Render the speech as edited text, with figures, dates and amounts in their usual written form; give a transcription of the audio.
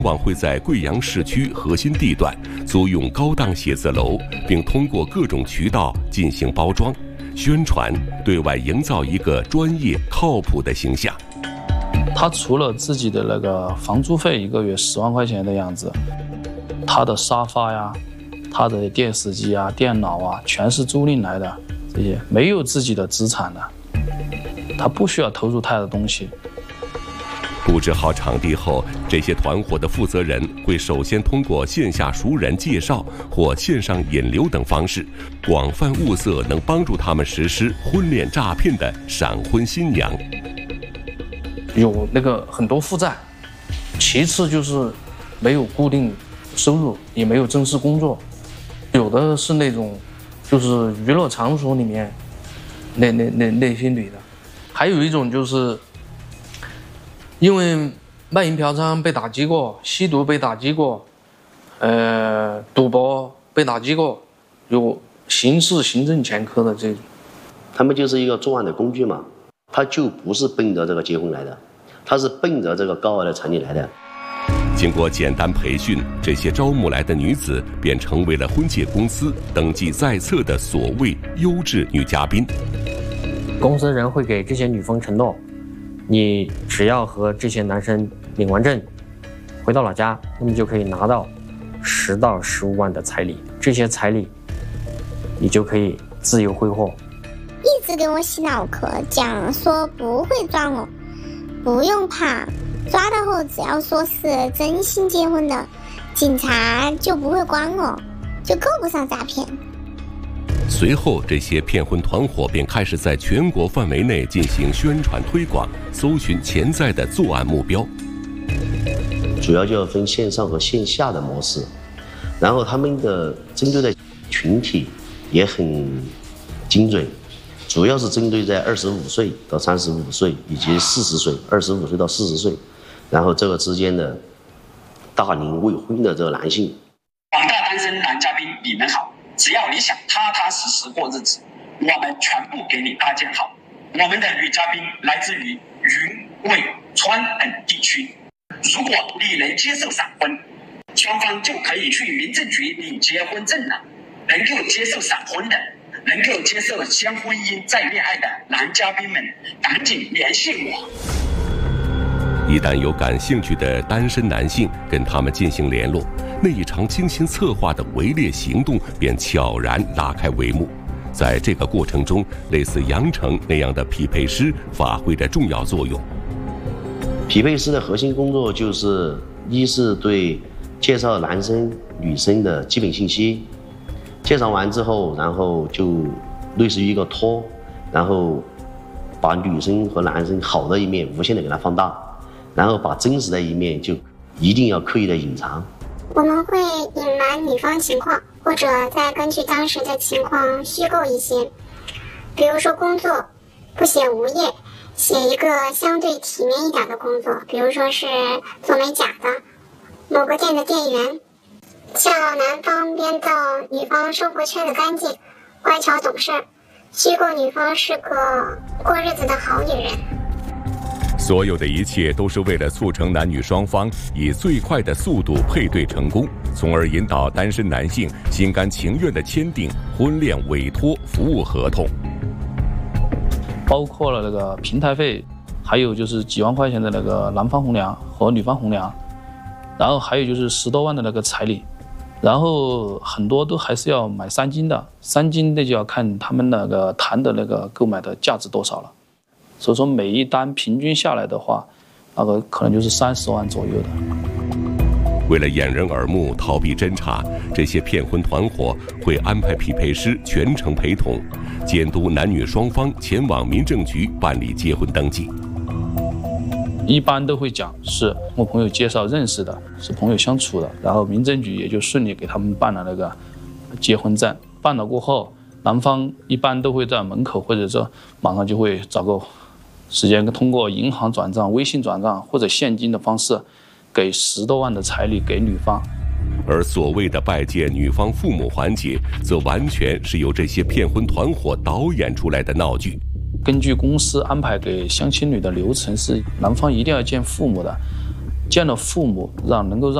往会在贵阳市区核心地段租用高档写字楼，并通过各种渠道进行包装、宣传，对外营造一个专业靠谱的形象。 他除了自己的那个房租费1个月10万块钱的样子，他的沙发呀、他的电视机啊、电脑啊，全是租赁来的，这些没有自己的资产的，他不需要投入太多东西。 布置好场地后，这些团伙的负责人会首先通过线下熟人介绍或线上引流等方式，广泛物色能帮助他们实施婚恋诈骗的闪婚新娘。 有那个很多负债，其次就是没有固定收入，也没有正式工作，有的是那种就是娱乐场所里面那些女的，还有一种就是因为卖淫嫖娼被打击过，吸毒被打击过，赌博被打击过，有刑事行政前科的这种。 他们就是一个作案的工具嘛，他就不是奔着这个结婚来的，他是奔着这个高额的彩礼来的。 经过简单培训，这些招募来的女子便成为了婚介公司登记在册的所谓优质女嘉宾。 公司人会给这些女方承诺，你只要和这些男生领完证，回到老家，那么就可以拿到10到15万的彩礼。这些彩礼，你就可以自由挥霍。 一直给我洗脑壳，讲说不会抓我，不用怕，抓到后只要说是真心结婚的，警察就不会管我，就够不上诈骗。 随后，这些骗婚团伙便开始在全国范围内进行宣传推广，搜寻潜在的作案目标。 主要就要分线上和线下的模式，然后他们的针对的群体也很精准，主要是针对在25岁到35岁以及40岁，25岁到40岁，然后这个之间的大龄未婚的这个男性。 广大单身男嘉宾，你们好。只要你想踏踏实实过日子，我们全部给你搭建好。我们的女嘉宾来自于云、贵、川等地区。如果你能接受闪婚，双方就可以去民政局领结婚证了。能够接受闪婚的，能够接受先婚姻再恋爱的男嘉宾们，赶紧联系我。 一旦有感兴趣的单身男性跟他们进行联络，那一场精心策划的围猎行动便悄然拉开帷幕。在这个过程中，类似杨成那样的匹配师发挥着重要作用。 匹配师的核心工作就是：一是对介绍男生女生的基本信息，介绍完之后，然后就类似于一个托，然后把女生和男生好的一面无限的给它放大，然后把真实的一面就一定要刻意的隐藏。 我们会隐瞒女方情况，或者再根据当时的情况虚构一些，比如说工作不写无业，写一个相对体面一点的工作，比如说是做美甲的，某个店的店员，叫男方编造女方生活圈的干净，乖巧懂事，虚构女方是个过日子的好女人。 所有的一切都是为了促成男女双方以最快的速度配对成功，从而引导单身男性心甘情愿地签订婚恋委托服务合同。 包括了那个平台费，还有就是几万块钱的那个男方红娘和女方红娘，然后还有就是10多万的那个彩礼，然后很多都还是要买3金的，3金那就要看他们那个谈的那个购买的价值多少了。所以说每一单平均下来的话，那个可能就是30万左右的。 为了掩人耳目，逃避侦查，这些骗婚团伙会安排匹配师全程陪同，监督男女双方前往民政局办理结婚登记。 一般都会讲是我朋友介绍认识的，是朋友相处的，然后民政局也就顺利给他们办了那个结婚证。办了过后，男方一般都会在门口或者说马上就会找个时间，通过银行转账、微信转账或者现金的方式，给10多万的彩礼给女方。 而所谓的拜见女方父母环节，则完全是由这些骗婚团伙导演出来的闹剧。 根据公司安排给相亲女的流程是，男方一定要见父母的， 见了父母，能够让